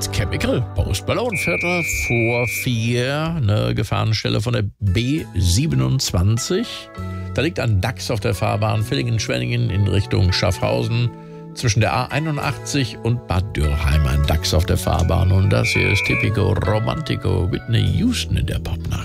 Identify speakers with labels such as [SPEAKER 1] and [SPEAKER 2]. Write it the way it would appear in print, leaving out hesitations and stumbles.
[SPEAKER 1] ins Chemical. Postballonviertel vor 4, eine Gefahrenstelle von der B27. Da liegt ein Dachs auf der Fahrbahn Villingen-Schwenningen in Richtung Schaffhausen. Zwischen der A81 und Bad Dürrheim ein Dachs auf der Fahrbahn. Und das hier ist Typico Romantico, Whitney Houston in der Popnacht.